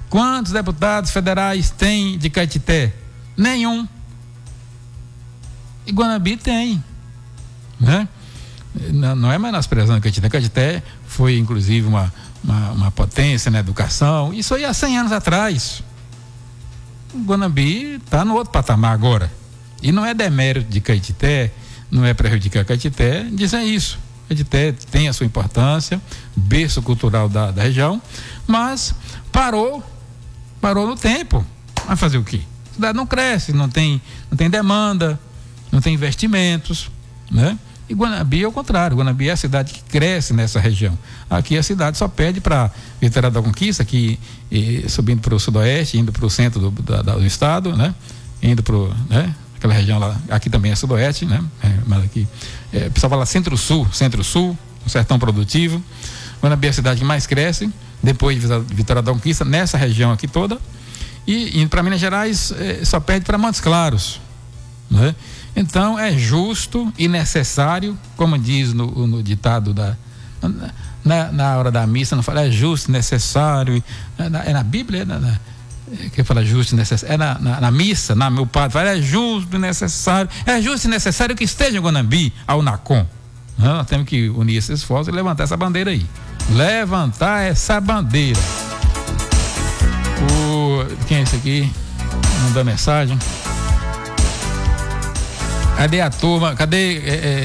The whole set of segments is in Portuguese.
Quantos deputados federais tem de Caetité? Nenhum. E Guanabi tem, né? Não é menosprezando Caetité. Caetité foi inclusive uma potência na educação, isso aí há 100 anos atrás. O Guanabi está no outro patamar agora, e não é demérito de Caetité, não é prejudicar Caetité dizer isso. Caetité tem a sua importância, berço cultural da região, mas parou no tempo. Vai fazer o quê? A cidade não cresce, não tem demanda, não tem investimentos, né? E Guanabi é o contrário. Guanabi é a cidade que cresce nessa região. Aqui a cidade só perde para Vitória da Conquista, que subindo para o sudoeste, indo para o centro do estado, né? Indo para, né? Aquela região lá, aqui também é sudoeste, né? Mas aqui, o pessoal fala centro-sul, um sertão produtivo. Guanabi é a cidade que mais cresce, depois de Vitória da Conquista, nessa região aqui toda. E indo para Minas Gerais, só perde para Montes Claros, né? Então é justo e necessário, como diz no ditado na hora da missa, não fala, é justo e necessário, é na Bíblia, que fala justo e necessário, na missa, meu padre fala, é justo e necessário que esteja em Guanabi, ao NACOM. Nós temos que unir esses esforços e levantar essa bandeira aí. Levantar essa bandeira. Quem é esse aqui? Mandou mensagem. Cadê a turma? Cadê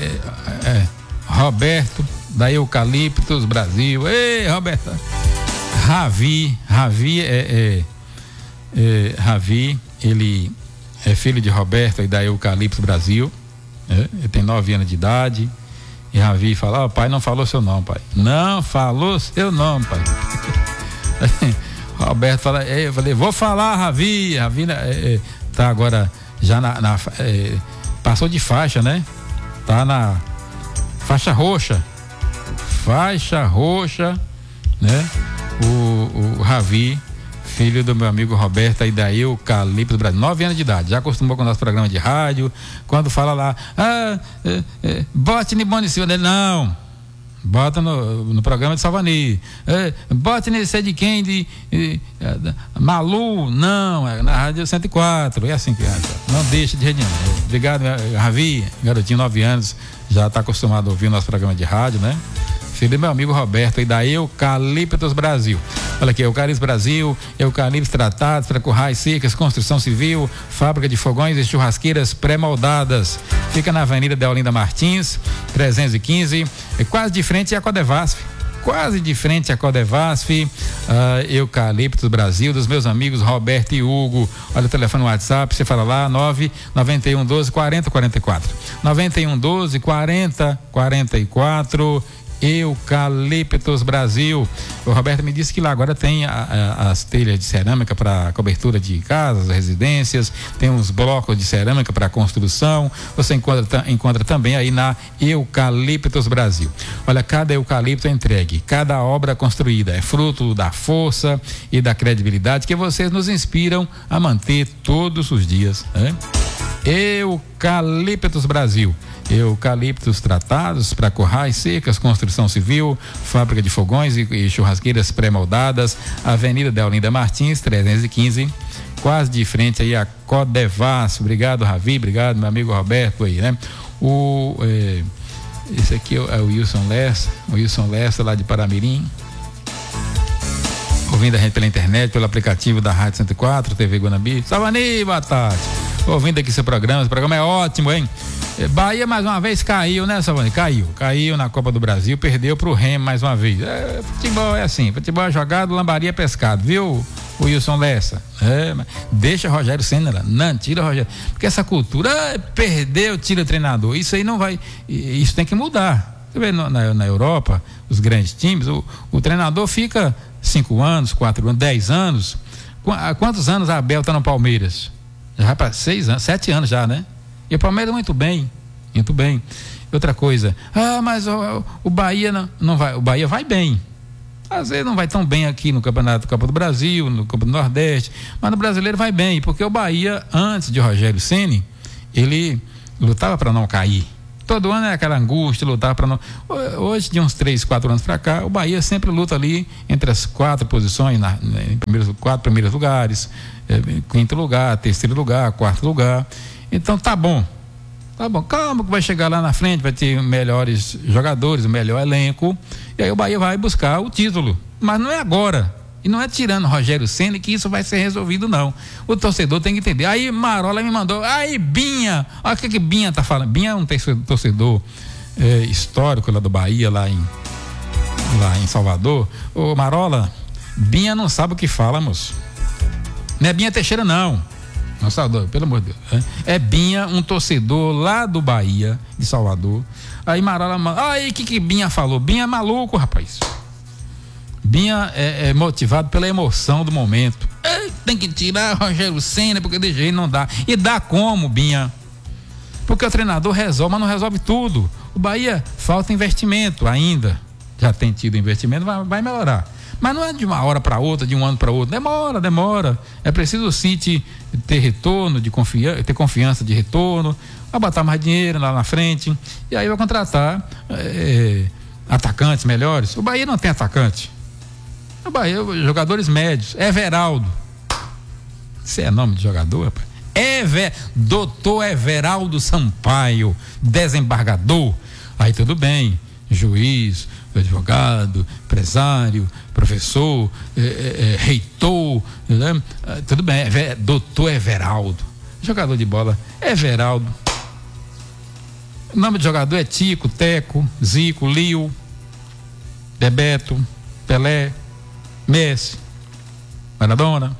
Roberto, da Eucaliptus Brasil? Ei, Roberto. Ravi, ele é filho de Roberto e da Eucaliptus Brasil. Ele tem 9 anos de idade. E Ravi fala, pai, não falou seu nome, pai. Não falou seu nome, pai. Roberto fala, eu falei, vou falar, Ravi. Ravi tá agora já passou de faixa, né? Tá na faixa roxa, né? O Ravi, filho do meu amigo Roberto aí da Eucaliptus Brasil, 9 anos de idade, já acostumou com o nosso programa de rádio. Quando fala lá, bote no Bonicio dele, não, bota no programa de Salvani, bote nesse sei de quem, Malu, não, é na Rádio 104, é assim que é, não deixa de rede nenhuma. Obrigado, Ravi, garotinho, 9 anos, já está acostumado a ouvir o nosso programa de rádio, né? Filho do meu amigo Roberto aí da Eucaliptus Brasil. Olha aqui, Eucaliptus Brasil, eucaliptos tratados para currais secas, construção civil, fábrica de fogões e churrasqueiras pré-moldadas. Fica na Avenida Deolinda Martins, 315, quase de frente à Codevasf. Eucaliptus Brasil, dos meus amigos Roberto e Hugo. Olha o telefone no WhatsApp, você fala lá, 991 12 40 44. 91 12 40 44. Eucaliptus Brasil. O Roberto me disse que lá agora tem as telhas de cerâmica para cobertura de casas, residências, tem uns blocos de cerâmica para construção. Você encontra também aí na Eucaliptus Brasil. Olha, cada eucalipto é entregue, cada obra construída é fruto da força e da credibilidade que vocês nos inspiram a manter todos os dias, né? Eucaliptus Brasil. Eucaliptos tratados para currais secas, construção civil, fábrica de fogões e churrasqueiras pré-moldadas, Avenida Deolinda Martins, 315, quase de frente aí a Codevasf. Obrigado, Ravi, obrigado, meu amigo Roberto aí, né? Esse aqui é o Wilson Lessa, lá de Paramirim, ouvindo a gente pela internet, pelo aplicativo da Rádio 104, TV Guanabi. Salvani, boa tarde. Ouvindo aqui seu programa, esse programa é ótimo, hein? Bahia mais uma vez caiu, né, Salvani? Caiu na Copa do Brasil, perdeu pro Remo mais uma vez. Futebol é assim, futebol é jogado, lambaria é pescado, viu, o Wilson Lessa? Deixa Rogério Ceni lá, não, tira Rogério, porque essa cultura, perdeu, tira o treinador, isso aí não vai, isso tem que mudar. Você vê na Europa, os grandes times, o treinador fica 5 anos, 4 anos, 10 anos. Há quantos anos a Abel tá no Palmeiras? Já vai para 6 anos, 7 anos já, né? E o Palmeiras muito bem. Outra coisa, mas o Bahia não vai, o Bahia vai bem. Às vezes não vai tão bem aqui no Campeonato Copa do Brasil, no Copa do Nordeste, mas no Brasileiro vai bem, porque o Bahia, antes de Rogério Ceni, ele lutava para não cair. Todo ano é aquela angústia, lutar para não. Hoje, de uns 3, 4 anos para cá, o Bahia sempre luta ali entre as 4 posições, em 4 primeiros lugares, 5º lugar, 3º lugar, 4º lugar. Então tá bom. Tá bom, calma que vai chegar lá na frente, vai ter melhores jogadores, o melhor elenco, e aí o Bahia vai buscar o título. Mas não é agora. E não é tirando Rogério Ceni que isso vai ser resolvido, não. O torcedor tem que entender. Aí Marola me mandou, aí Binha, olha o que Binha tá falando. Binha é um torcedor histórico lá do Bahia, lá em Salvador. Ô Marola, Binha não sabe o que fala, moço. Não é Binha Teixeira, não. Não, Salvador, pelo amor de Deus. É Binha, um torcedor lá do Bahia, de Salvador. Aí Marola manda, aí o que Binha falou? Binha é maluco, rapaz. Binha é motivado pela emoção do momento. Tem que tirar Rogério Ceni, porque de jeito não dá. E dá como, Binha? Porque o treinador resolve, mas não resolve tudo. O Bahia falta investimento ainda. Já tem tido investimento, vai melhorar. Mas não é de uma hora para outra, de um ano para outro. Demora. É preciso o City ter retorno, ter confiança de retorno, vai botar mais dinheiro lá na frente. E aí vai contratar atacantes melhores. O Bahia não tem atacante. O Bahia, jogadores médios. Everaldo. Isso é nome de jogador, rapaz? Doutor Everaldo Sampaio, desembargador. Aí tudo bem. Juiz, advogado, empresário, professor, reitor, né? Tudo bem, doutor Everaldo. Jogador de bola, Everaldo. O nome de jogador é Tico, Teco, Zico, Lio, Bebeto, Pelé, Messi, Maradona.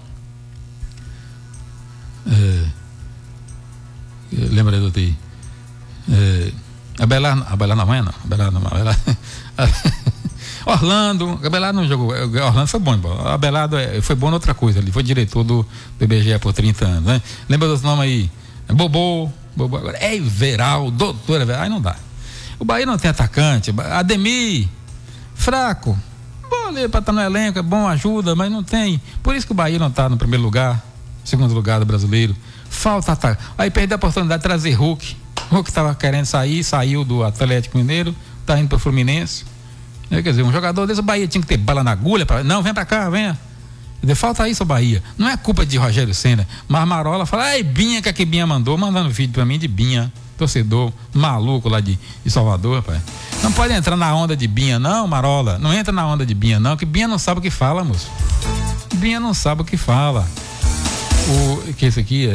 Lembra do outro aí? Abelardo não é, não. Orlando, Abelardo não jogou. Orlando foi bom, Abelardo foi bom em outra coisa. Ele foi diretor do IBGE por 30 anos, né? Lembra dos nomes aí? Bobô agora. Everaldo, doutor Everaldo. Aí não dá. O Bahia não tem atacante. Ademir, fraco. Bom ali para estar no elenco, é bom, ajuda, mas não tem. Por isso que o Bahia não está no primeiro lugar, segundo lugar do brasileiro. Falta ataque. Aí perdeu a oportunidade de trazer Hulk. Hulk estava querendo sair, saiu do Atlético Mineiro, está indo para o Fluminense. Quer dizer, um jogador desse, o Bahia tinha que ter bala na agulha. Não, vem para cá, venha. Falta isso, o Bahia. Não é culpa de Rogério Ceni. Mas Marola fala, ai, Binha, que Binha mandou, mandando vídeo para mim de Binha, torcedor maluco lá de Salvador, rapaz. Não pode entrar na onda de Binha, não, Marola. Não entra na onda de Binha, não, que Binha não sabe o que fala, moço. Binha não sabe o que fala. Que esse aqui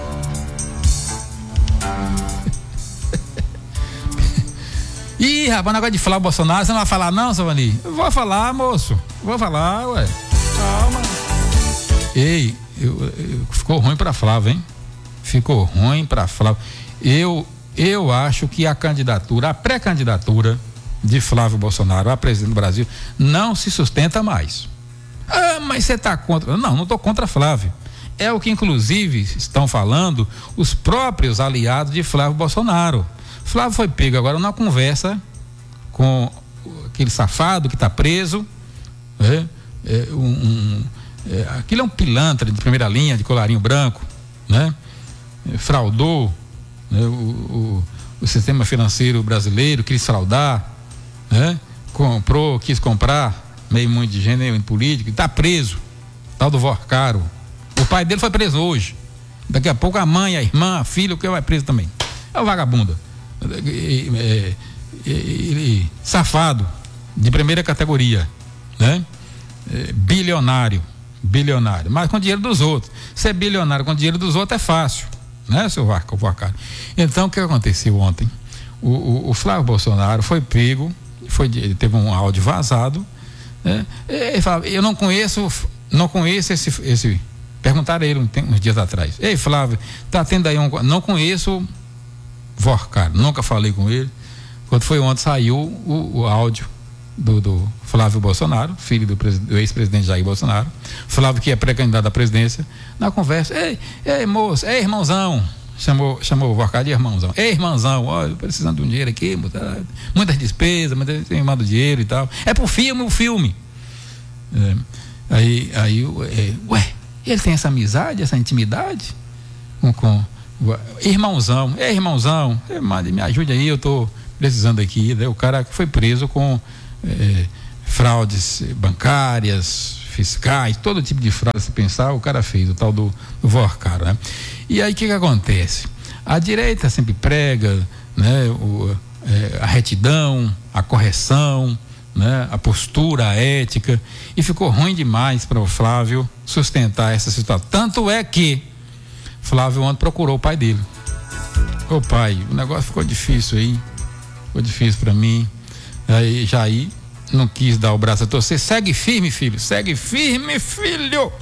Ih, rapaz, negócio de falar o Bolsonaro, você não vai falar não, Savani? Eu vou falar, moço. Vou falar, ué. Calma. Ei, ficou ruim pra Flávio, hein? Ficou ruim pra Flávio. Eu acho que a pré-candidatura de Flávio Bolsonaro a presidente do Brasil não se sustenta mais. Ah, mas você tá contra? Não tô contra Flávio. É o que inclusive estão falando os próprios aliados de Flávio Bolsonaro. Flávio foi pego agora numa conversa com aquele safado que está preso, aquilo é um pilantra de primeira linha, de colarinho branco, né? Fraudou, né? O sistema financeiro brasileiro, quis fraudar, né? Quis comprar meio muito de gênero político, está preso, tal do Vorcaro. O pai dele foi preso hoje, daqui a pouco a mãe, a irmã, a filha, o que vai preso também. É o vagabundo. Safado de primeira categoria, né? Bilionário, mas com dinheiro dos outros. Ser bilionário com dinheiro dos outros é fácil, né, seu Varcaro? Então o que aconteceu ontem? O Flávio Bolsonaro foi pego, teve um áudio vazado, né? Ele falava, eu não conheço esse. Perguntaram a ele uns dias atrás. Ei, Flávio, tá tendo aí não conheço Vorcaro, nunca falei com ele. Quando foi ontem, saiu o áudio do Flávio Bolsonaro, filho do ex-presidente Jair Bolsonaro. Flávio, que é pré-candidato à presidência, na conversa, ei moço, ei irmãozão, chamou o Vorcaro de irmãozão. Ei irmãozão, olha, precisando de um dinheiro aqui, muitas despesas, mas tem mandado dinheiro e tal. É pro filme, o filme. Ué, ele tem essa amizade, essa intimidade com irmãozão, me ajude aí, eu tô precisando aqui, né? O cara foi preso com fraudes bancárias, fiscais, todo tipo de fraude, se pensar, o cara fez, o tal do Vorcaro, né? E aí o que acontece? A direita sempre prega, né, a retidão, a correção, né, a postura, a ética, e ficou ruim demais para o Flávio sustentar essa situação. Tanto é que Flávio ontem procurou o pai dele. Ô pai, o negócio ficou difícil aí, ficou difícil para mim. Aí Jair não quis dar o braço a torcer. Segue firme, filho, segue firme, filho.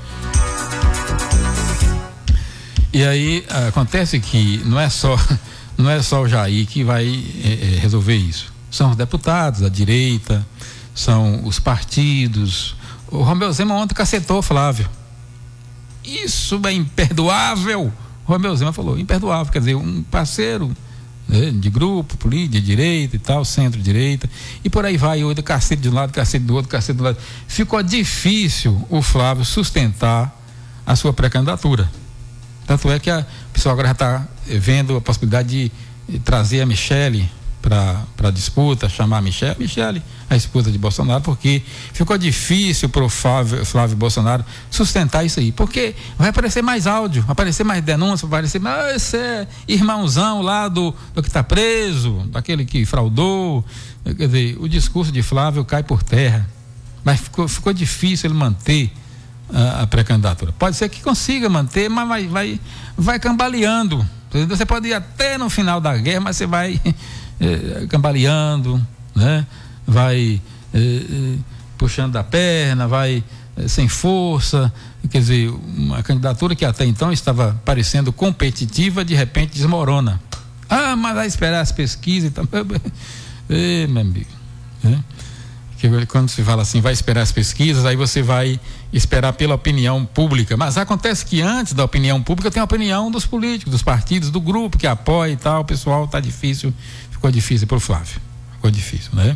E aí acontece que não é só o Jair que vai resolver isso. São os deputados, a direita, são os partidos. O Romeu Zema ontem cacetou o Flávio. Isso é imperdoável. O Romeu Zema falou, imperdoável, quer dizer, um parceiro, né, de grupo, político, de direita e tal, centro-direita, e por aí vai, outro cacete de um lado, cacete do outro, cacete do lado. Ficou difícil o Flávio sustentar a sua pré-candidatura. Tanto é que o pessoal agora já está vendo a possibilidade de trazer a Michele para a disputa, chamar a Michele, a esposa de Bolsonaro, porque ficou difícil para o Flávio Bolsonaro sustentar isso aí, porque vai aparecer mais áudio, vai aparecer mais denúncia, vai aparecer, mas esse é irmãozão lá do que está preso, daquele que fraudou. Quer dizer, o discurso de Flávio cai por terra, mas ficou difícil ele manter a pré-candidatura. Pode ser que consiga manter, mas vai cambaleando. Você pode ir até no final da guerra, mas você vai cambaleando, né? Vai puxando da perna, vai sem força. Quer dizer, uma candidatura que até então estava parecendo competitiva, de repente desmorona. Mas vai esperar as pesquisas e tal. Meu amigo, né? Que quando se fala assim, vai esperar as pesquisas, aí você vai esperar pela opinião pública. Mas acontece que antes da opinião pública tem a opinião dos políticos, dos partidos, do grupo que apoia e tal. O pessoal tá difícil, ficou difícil para o Flávio. Ficou difícil, né?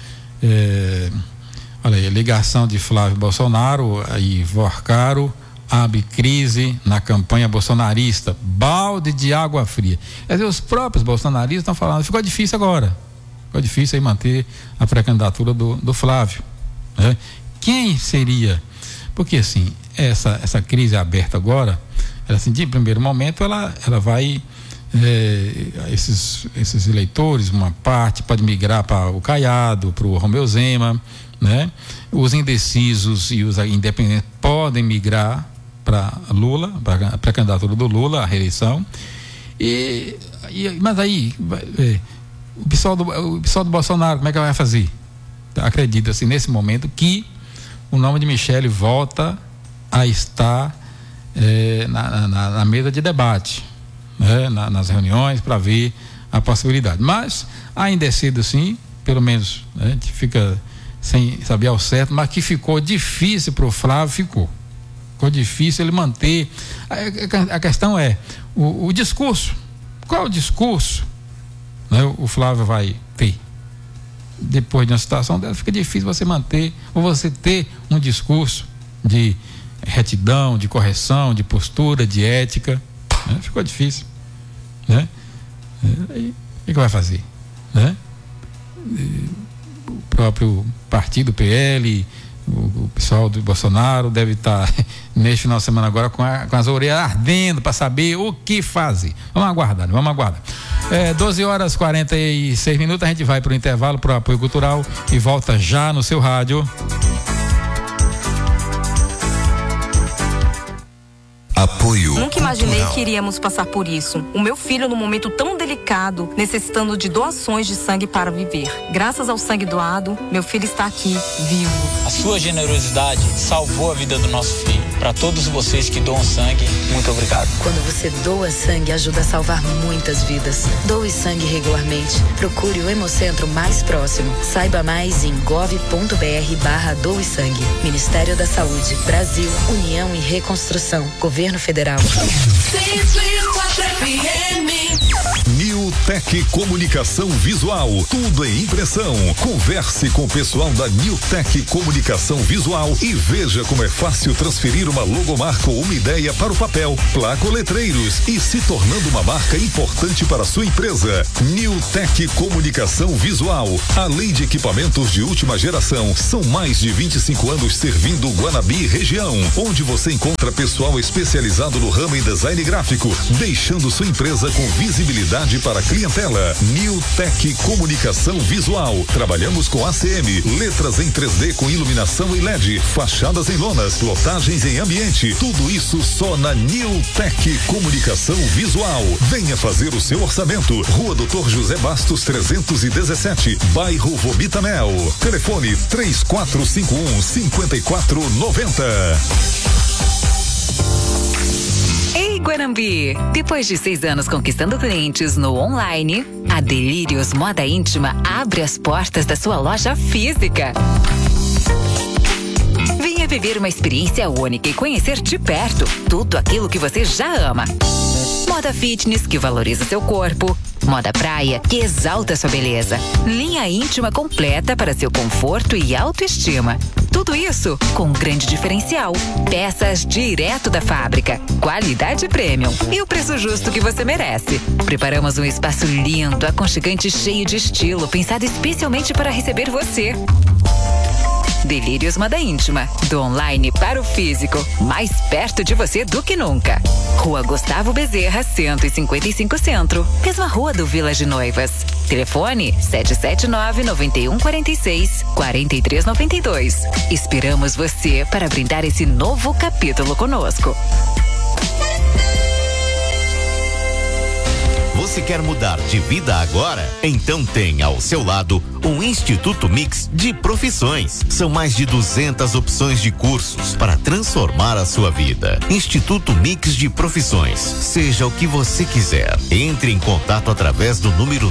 Olha aí, a ligação de Flávio Bolsonaro, aí Vorcaro abre crise na campanha bolsonarista. Balde de água fria. Quer dizer, os próprios bolsonaristas estão falando, ficou difícil agora. Ficou difícil aí manter a pré-candidatura do Flávio, né? Quem seria? Porque assim, essa crise aberta agora, ela, assim, de primeiro momento ela vai esses eleitores, uma parte pode migrar para o Caiado, para o Romeu Zema, né? Os indecisos e os independentes podem migrar para Lula, para a pré-candidatura do Lula, a reeleição. Mas aí o pessoal do Bolsonaro, como é que vai fazer? Acredita-se nesse momento que o nome de Michele volta a estar na mesa de debate, né? Nas reuniões, para ver a possibilidade. Mas ainda é cedo assim, pelo menos, né? A gente fica sem saber ao certo, mas que ficou difícil para o Flávio, ficou difícil ele manter. A questão é o discurso. Qual é o discurso, né, o Flávio vai ter? Depois de uma situação dela, fica difícil você manter, ou você ter um discurso de retidão, de correção, de postura, de ética, né? Ficou difícil, né? Aí, o que vai fazer, né? O próprio partido PL, o pessoal do Bolsonaro deve estar neste final de semana agora com as orelhas ardendo para saber o que fazer. Vamos aguardar. 12h46, a gente vai para o intervalo, para o apoio cultural e volta já no seu rádio. Apoio Nunca imaginei cultural. que iríamos passar por isso. O meu filho, num momento tão delicado, necessitando de doações de sangue para viver. Graças ao sangue doado, meu filho está aqui, vivo. A sua generosidade salvou a vida do nosso filho. Para todos vocês que doam sangue, muito obrigado. Quando você doa sangue, ajuda a salvar muitas vidas. Doe sangue regularmente. Procure o Hemocentro mais próximo. Saiba mais em gov.br/doe sangue. Ministério da Saúde, Brasil, União e Reconstrução, Governo Federal. 104 FM. New Newtec Comunicação Visual, tudo em impressão. Converse com o pessoal da Newtec Comunicação Visual e veja como é fácil transferir uma logomarca ou uma ideia para o papel, placa ou letreiros e se tornando uma marca importante para a sua empresa. Newtec Comunicação Visual, além de equipamentos de última geração, são mais de 25 anos servindo Guanambi e região, onde você encontra pessoal especializado no ramo em design gráfico, deixando sua empresa com visibilidade para a clientela. Newtec Comunicação Visual. Trabalhamos com ACM, letras em 3D com iluminação e LED, fachadas em lonas, plotagens em ambiente. Tudo isso só na Newtec Comunicação Visual. Venha fazer o seu orçamento. Rua Doutor José Bastos 317, bairro Vobitamel. Telefone 3451-5490. Ei, Guanambi! Depois de 6 anos conquistando clientes no online, a Delírios Moda Íntima abre as portas da sua loja física. Venha viver uma experiência única e conhecer de perto tudo aquilo que você já ama. Moda fitness, que valoriza seu corpo. Moda praia, que exalta sua beleza. Linha íntima completa para seu conforto e autoestima. Tudo isso com um grande diferencial. Peças direto da fábrica. Qualidade premium. E o preço justo que você merece. Preparamos um espaço lindo, aconchegante, cheio de estilo, pensado especialmente para receber você. Delírios Moda Íntima, do online para o físico, mais perto de você do que nunca. Rua Gustavo Bezerra, 155 Centro, mesma rua do Village Noivas. Telefone 779-9146-4392. Esperamos você para brindar esse novo capítulo conosco. Você quer mudar de vida agora? Então tem ao seu lado um Instituto Mix de Profissões. São mais de 200 opções de cursos para transformar a sua vida. Instituto Mix de Profissões. Seja o que você quiser. Entre em contato através do número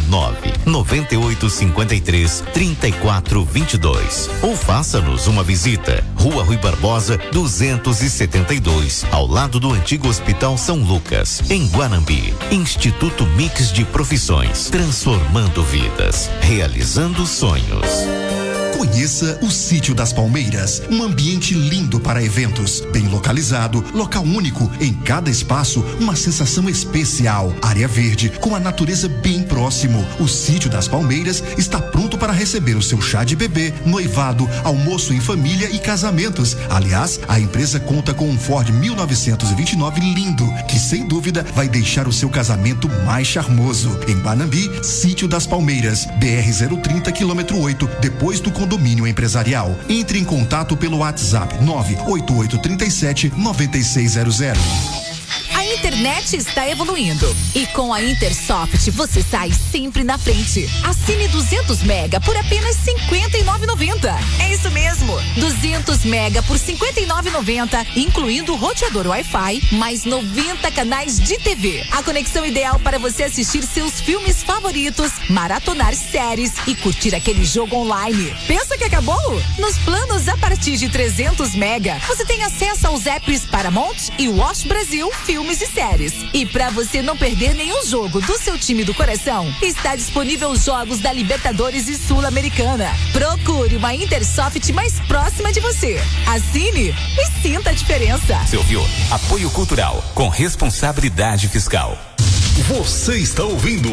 99853-3422 ou faça-nos uma visita. Rua Rui Barbosa, 272, ao lado do antigo Hospital São Lucas, em Guanambi. Instituto Mix de Profissões, transformando vidas, realizando sonhos. Conheça o Sítio das Palmeiras, um ambiente lindo para eventos, bem localizado, local único, em cada espaço uma sensação especial, área verde, com a natureza bem próximo. O Sítio das Palmeiras está pronto para receber o seu chá de bebê, noivado, almoço em família e casamentos. Aliás, a empresa conta com um Ford 1929 lindo, que sem dúvida vai deixar o seu casamento mais charmoso. Em Guanambi, Sítio das Palmeiras, BR 030 km 8, depois do condomínio empresarial. Entre em contato pelo WhatsApp 98837-9600. A internet está evoluindo e com a Intersoft você sai sempre na frente. Assine 200 mega por apenas R$ 59,90. É isso mesmo, 200 mega por R$ 59,90, incluindo o roteador Wi-Fi, mais 90 canais de TV. A conexão ideal para você assistir seus filmes favoritos, maratonar séries e curtir aquele jogo online. Pensa que acabou? Nos planos a partir de 300 mega, você tem acesso aos apps Paramount e Watch Brasil, filmes e séries. E para você não perder nenhum jogo do seu time do coração, está disponível os jogos da Libertadores e Sul-Americana. Procure uma Intersoft mais próxima de você. Assine e sinta a diferença. Você ouviu? Apoio cultural com responsabilidade fiscal. Você está ouvindo.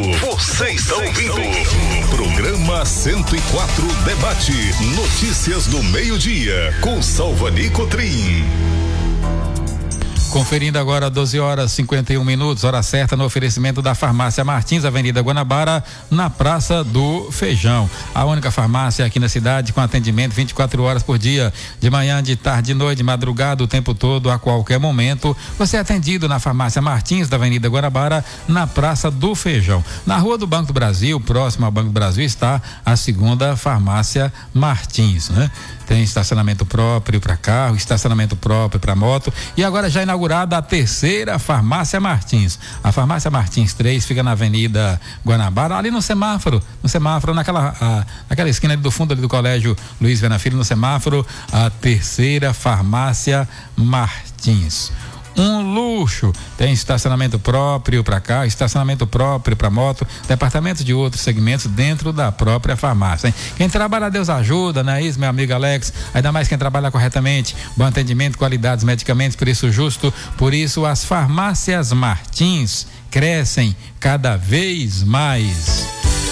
Programa 104 Debate. Notícias do meio-dia com Salvani Cotrim. Conferindo agora 12h51, hora certa no oferecimento da Farmácia Martins, Avenida Guanabara, na Praça do Feijão. A única farmácia aqui na cidade com atendimento 24 horas por dia, de manhã, de tarde, de noite, de madrugada, o tempo todo, a qualquer momento. Você é atendido na Farmácia Martins, da Avenida Guanabara, na Praça do Feijão. Na Rua do Banco do Brasil, próximo ao Banco do Brasil, está a segunda Farmácia Martins, né? Tem estacionamento próprio para carro, estacionamento próprio para moto e agora já inaugurada a terceira Farmácia Martins. A Farmácia Martins 3 fica na Avenida Guanabara, ali no semáforo, naquela esquina ali do fundo ali do Colégio Luiz Vena Filho, no semáforo, a terceira Farmácia Martins. um luxo. Tem estacionamento próprio para carro, estacionamento próprio para moto, departamento de outros segmentos dentro da própria farmácia, hein? Quem trabalha, Deus ajuda, não é isso, meu amigo Alex? Ainda mais quem trabalha corretamente, bom atendimento, qualidades, medicamentos, preço justo. Por isso as farmácias Martins crescem cada vez mais.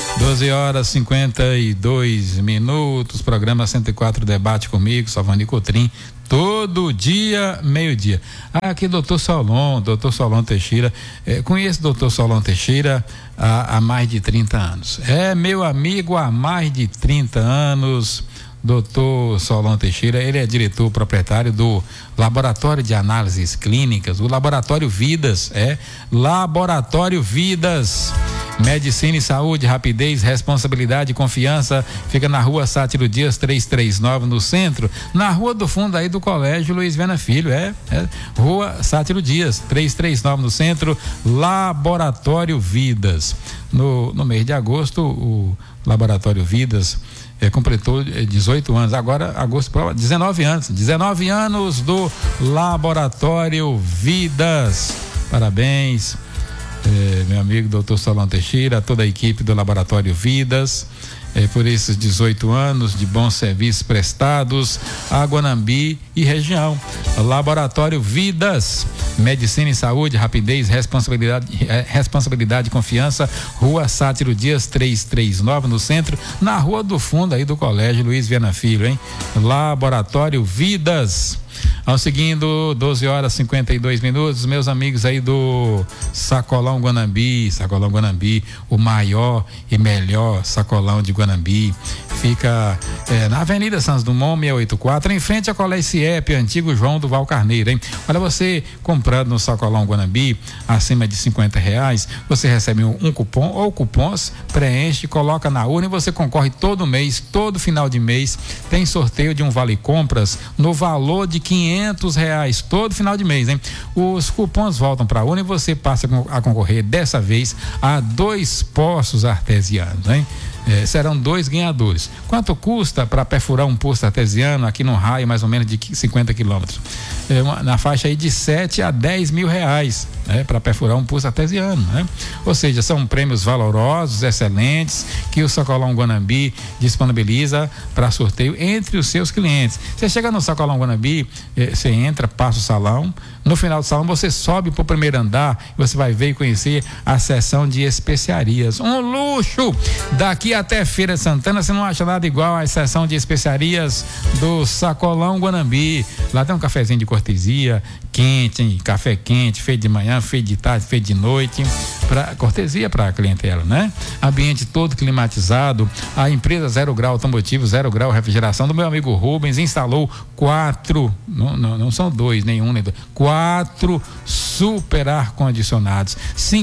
12h52, programa 104 Debate comigo, Salvani Cotrim, todo dia, meio-dia. Aqui, doutor Solon Teixeira. Conheço o doutor Solon Teixeira há mais de 30 anos. É meu amigo há mais de 30 anos. Doutor Solon Teixeira, ele é diretor proprietário do Laboratório de Análises Clínicas, o Laboratório Vidas, Laboratório Vidas. Medicina e saúde, rapidez, responsabilidade e confiança. Fica na rua Sátiro Dias 339, no centro, na rua do fundo aí do Colégio Luiz Viana Filho. Rua Sátiro Dias 339, no centro, Laboratório Vidas. No mês de agosto, o Laboratório Vidas completou 18 anos, agora agosto, 19 anos do Laboratório Vidas. Parabéns, meu amigo doutor Solon Teixeira, toda a equipe do Laboratório Vidas, por esses 18 anos de bons serviços prestados a Guanambi e região. Laboratório Vidas, medicina e saúde, rapidez, responsabilidade e confiança. Rua Sátiro Dias 339, no centro, na rua do fundo aí do Colégio Luiz Viana Filho, hein? Laboratório Vidas. Vamos seguindo, 12h52, meus amigos aí do Sacolão Guanambi, o maior e melhor sacolão de Guanambi. Fica na Avenida Santos Dumont 684, em frente ao Colégio CIEP, antigo João do Val Carneiro, hein? Olha, você comprando no Sacolão Guanambi acima de R$50, você recebe um cupom ou cupons, preenche, coloca na urna e você concorre todo mês, todo final de mês tem sorteio de um vale compras no valor de R$500 todo final de mês, hein? Os cupons voltam para a urna e você passa a concorrer dessa vez a 2 poços artesianos, hein? Serão 2 ganhadores. Quanto custa para perfurar um poço artesiano aqui no raio mais ou menos de 50 quilômetros? Na faixa aí de 7 a 10 mil reais, para perfurar um poço artesiano, né? Ou seja, são prêmios valorosos, excelentes, que o Sacolão Guanambi disponibiliza para sorteio entre os seus clientes. Você chega no Sacolão Guanambi, você entra, passa o salão, no final do salão você sobe para o primeiro andar e você vai ver e conhecer a seção de especiarias. Um luxo! Daqui até Feira de Santana você não acha nada igual à seção de especiarias do Sacolão Guanambi. Lá tem um cafezinho de cortesia, quente, hein? Café quente, feito de manhã, feito de tarde, feito de noite, cortesia para a clientela, né? Ambiente todo climatizado. A empresa Zero Grau Automotivo, Zero Grau Refrigeração, do meu amigo Rubens, instalou 4, não são 2, nenhum, nem 2, 4 super ar-condicionados,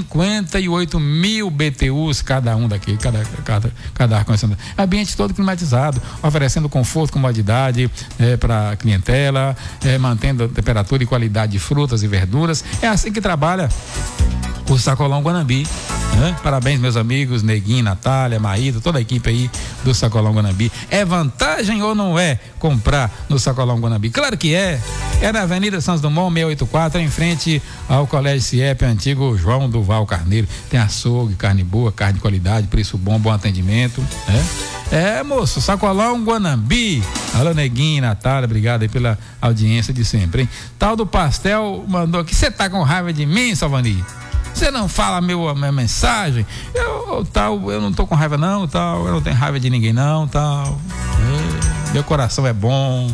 58 mil BTUs cada um daqui, cada ar-condicionado. Ambiente todo climatizado, oferecendo conforto, comodidade para a clientela, mantendo a temperatura e qualidade de frutas e verduras. É assim que trabalha o Sacolão Guanambi, né? Parabéns, meus amigos, Neguinho, Natália, Maída, toda a equipe aí do Sacolão Guanambi. É vantagem ou não é comprar no Sacolão Guanambi? Claro que é. É na Avenida Santos Dumont 684, em frente ao Colégio CIEP, antigo João do Val Carneiro. Tem açougue, carne boa, carne de qualidade, preço bom, bom atendimento, né? Moço, Sacolão Guanambi. Alô, Neguinho, Natália, obrigado aí pela audiência de sempre, hein? Tal do pastel mandou aqui, você tá com raiva de mim, Salvani? Você não fala a minha mensagem? Eu não tô com raiva não, tal, eu não tenho raiva de ninguém não, tal. Meu coração é bom.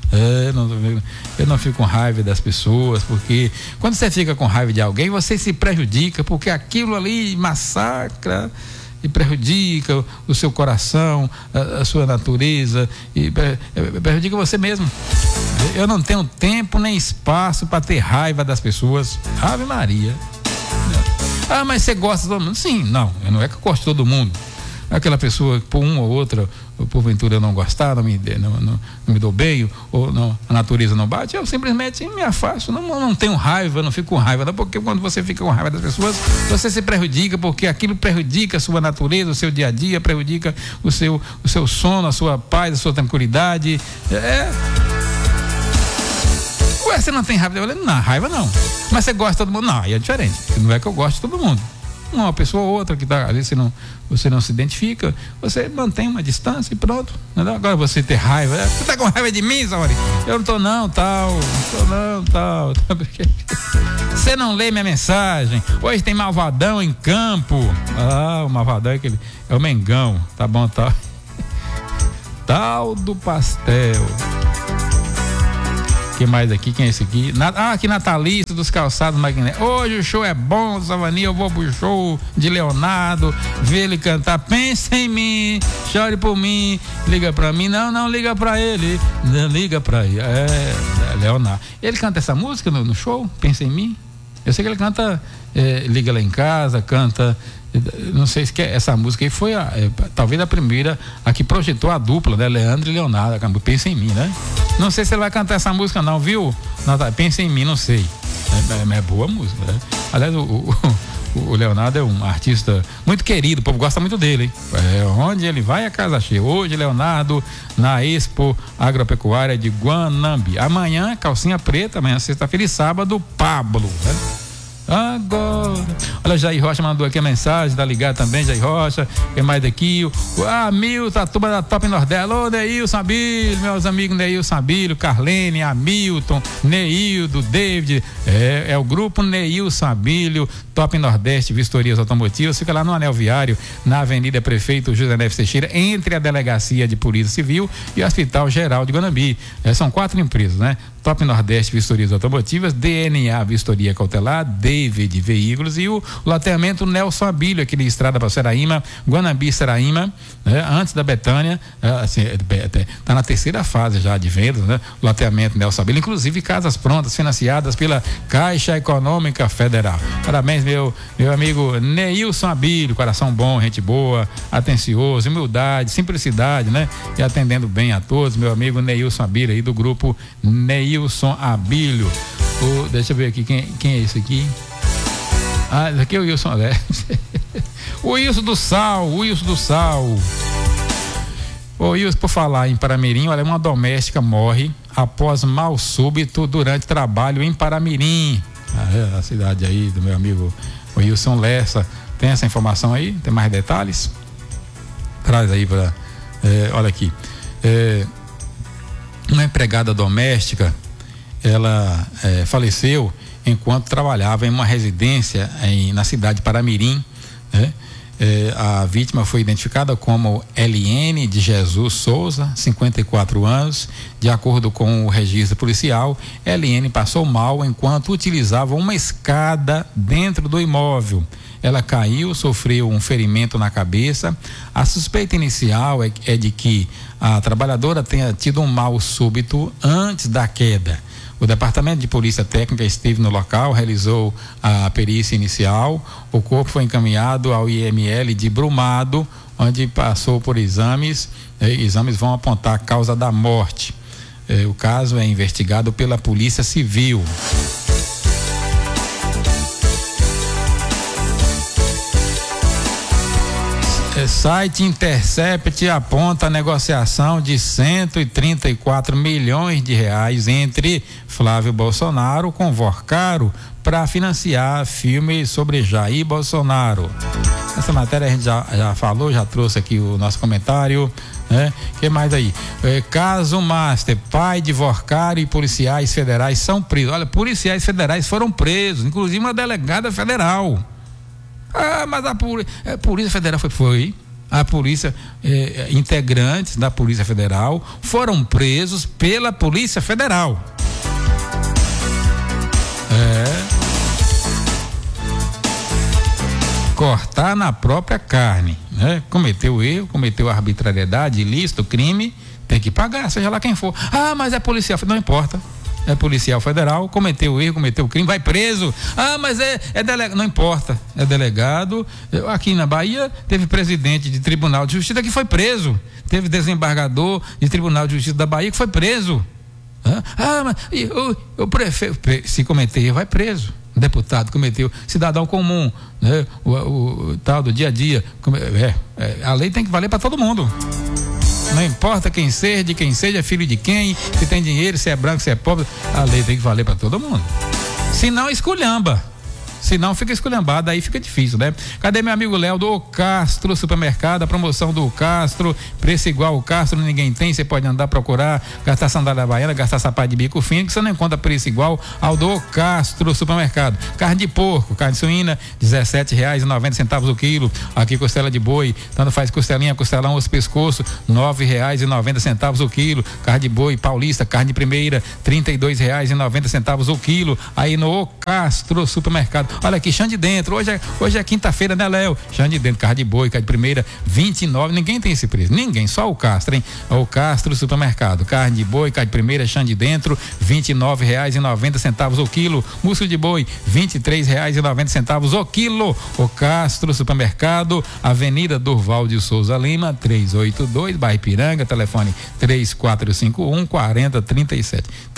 Eu não fico com raiva das pessoas, porque quando você fica com raiva de alguém, você se prejudica, porque aquilo ali massacra e prejudica o seu coração, a sua natureza, e prejudica você mesmo. Eu não tenho tempo nem espaço para ter raiva das pessoas. Ave Maria. Ah, mas você gosta de todo mundo? Sim, não é que eu gosto de todo mundo. Aquela pessoa, por uma ou outra, porventura eu não gostar, não me dou bem, ou não, a natureza não bate, eu simplesmente me afasto, não tenho raiva, não fico com raiva, não, porque quando você fica com raiva das pessoas, você se prejudica, porque aquilo prejudica a sua natureza, o seu dia a dia, prejudica o seu sono, a sua paz, a sua tranquilidade. Ué, você não tem raiva? Eu falei, não, raiva não. Mas você gosta de todo mundo? Não, aí é diferente. Não é que eu gosto de todo mundo. Uma pessoa ou outra que tá, às vezes você não se identifica, você mantém uma distância e pronto. Entendeu? Agora você ter raiva, você tá com raiva de mim, Sauri? Eu não tô não, tal. Você não lê minha mensagem. Hoje tem Malvadão em campo. O Malvadão é aquele, é o Mengão, tá bom, tal. Tal do pastel. Que mais aqui? Quem é esse aqui? Aqui Natalício dos Calçados Magné. Hoje o show é bom, Savani. Eu vou pro show de Leonardo, ver ele cantar. Pensa em mim, chore por mim, liga pra mim. Não liga pra ele. Não liga pra ele. Leonardo. Ele canta essa música no show? Pensa em mim? Eu sei que ele canta Liga Lá em Casa, canta. Não sei se essa música aí foi talvez a primeira a que projetou a dupla, né? Leandro e Leonardo. Pensa em mim, né? Não sei se ele vai cantar essa música não, viu? Pensa em mim, não sei. É boa música, né? Aliás, o Leonardo é um artista muito querido, o povo gosta muito dele, hein? Onde ele vai, a casa cheia. Hoje, Leonardo na Expo Agropecuária de Guanambi. Amanhã, Calcinha Preta, amanhã, sexta-feira e sábado, Pablo, né? Agora, olha, Jair Rocha mandou aqui a mensagem, tá ligado também, Jair Rocha. Quem mais daqui? Milton, a turma da Top Nordeste. Alô, Neilson Abílio, meus amigos Neilson Abílio, Carlene, Hamilton, Neildo, David. É o grupo Neilson Abílio, Top Nordeste, Vistorias Automotivas. Fica lá no Anel Viário, na Avenida Prefeito José Neves Teixeira, entre a Delegacia de Polícia Civil e o Hospital Geral de Guanambi. São 4 empresas, né? Top Nordeste Vistorias Automotivas, DNA Vistoria Cautelar, David Veículos e o loteamento Nelson Abílio, aqui de Estrada para Seraíma, Guanambi Seraíma, né? Antes da Betânia, tá na terceira fase já de vendas, né? Loteamento Nelson Abílio, inclusive casas prontas, financiadas pela Caixa Econômica Federal. Parabéns, meu amigo Neilson Abílio, coração bom, gente boa, atencioso, humildade, simplicidade, né? E atendendo bem a todos, meu amigo Neilson Abílio aí do grupo Neilson Abílio. Deixa eu ver aqui, quem é esse aqui? Esse aqui é o Wilson Alex. O Wilson do Sal. O Wilson, por falar em Paramirim, olha, uma doméstica morre após mal súbito durante trabalho em Paramirim. A cidade aí do meu amigo Wilson Lessa. Tem essa informação aí? Tem mais detalhes? Traz aí para. Olha aqui. Uma empregada doméstica, ela faleceu enquanto trabalhava em uma residência na cidade de Paramirim, né? A vítima foi identificada como Eliene de Jesus Souza, 54 anos. De acordo com o registro policial, Eliene passou mal enquanto utilizava uma escada dentro do imóvel. Ela caiu, sofreu um ferimento na cabeça. A suspeita inicial é de que a trabalhadora tenha tido um mal súbito antes da queda. O Departamento de Polícia Técnica esteve no local, realizou a perícia inicial. O corpo foi encaminhado ao IML de Brumado, onde passou por exames. Exames vão apontar a causa da morte. O caso é investigado pela Polícia Civil. Site Intercept aponta a negociação de 134 milhões de reais entre Flávio Bolsonaro com Vorcaro para financiar filmes sobre Jair Bolsonaro. Essa matéria a gente já falou, já trouxe aqui o nosso comentário, né? Que mais aí? Caso Master, pai de Vorcaro e policiais federais são presos. Olha, policiais federais foram presos, inclusive uma delegada federal. Mas a Polícia Federal foi. A polícia, integrantes da Polícia Federal foram presos pela Polícia Federal. Cortar na própria carne, né? Cometeu erro, cometeu arbitrariedade, ilícito, crime, tem que pagar, seja lá quem for. Mas é policial, não importa. É policial federal, cometeu erro, cometeu crime, vai preso. Mas é delegado, não importa, é delegado. Aqui na Bahia teve presidente de Tribunal de Justiça que foi preso, teve desembargador de Tribunal de Justiça da Bahia que foi preso. Mas o prefeito, se cometer erro, vai preso. O deputado cometeu, cidadão comum, né? O tal do dia a dia, a lei tem que valer para todo mundo. Não importa quem seja filho de quem, se tem dinheiro, se é branco, se é pobre, a lei tem que valer para todo mundo. Se não, esculhamba. Se não, fica esculhambado, aí fica difícil, né? Cadê meu amigo Léo do Castro Supermercado? A promoção do Castro, preço igual o Castro, ninguém tem, você pode andar, procurar, gastar sandália havaiana, gastar sapato de bico fino, que você não encontra preço igual ao do Castro Supermercado. Carne de porco, carne suína, R$17,90 o quilo. Aqui costela de boi, tanto faz costelinha, costelão, osso, pescoço, R$9,90 o quilo. Carne de boi paulista, carne de primeira, R$32,90 o quilo. Aí no Castro Supermercado. Olha aqui, chão de dentro, hoje é quinta-feira, né, Léo? Chão de dentro, carne de boi, carne de primeira, R$29, ninguém tem esse preço, ninguém, só o Castro, hein? O Castro Supermercado, carne de boi, carne de primeira, chão de dentro, R$29,90 o quilo. Músculo de boi, R$23,90 o quilo. O Castro Supermercado, Avenida Durval de Souza Lima, 382, bairro Ipiranga, telefone 3451-4037,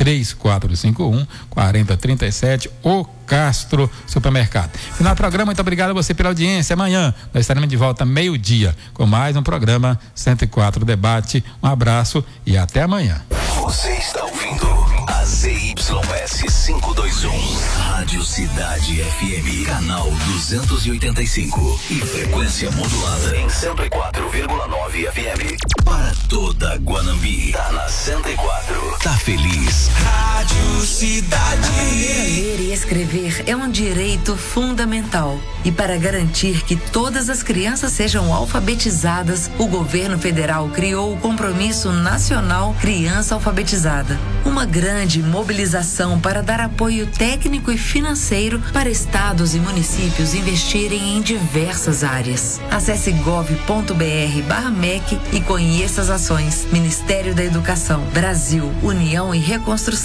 3451-4037, o Castro Supermercado. Final do programa, muito obrigado a você pela audiência. Amanhã nós estaremos de volta meio-dia com mais um programa 104 Debate. Um abraço e até amanhã. Você está ouvindo a ZYS 521, Rádio Cidade FM, canal 285 e frequência modulada em 104,9 FM para toda Guanambi. Tá na 104. Tá feliz? Rádio Cidade. Ler e escrever é um direito fundamental. E para garantir que todas as crianças sejam alfabetizadas, o governo federal criou o Compromisso Nacional Criança Alfabetizada. Uma grande mobilização para dar apoio técnico e financeiro para estados e municípios investirem em diversas áreas. Acesse gov.br/MEC e conheça as ações. Ministério da Educação, Brasil, União e Reconstrução.